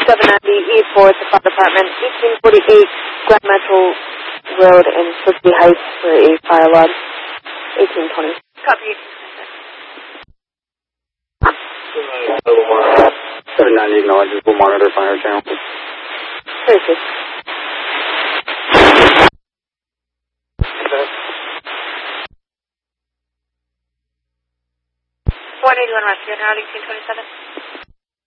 790 E4 at the fire department, 1848 Grand Metro Road in Sibley Heights for a fire alarm. 1820. Copy. 790 acknowledges. We'll monitor fire channel. Very good. 181 West, you're now 1827.